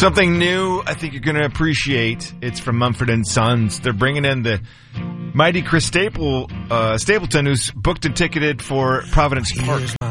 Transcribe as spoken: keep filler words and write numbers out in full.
Something new I think you're going to appreciate. It's from Mumford and Sons. They're bringing in the mighty Chris Staple, uh, Stapleton, who's booked and ticketed for Providence Park.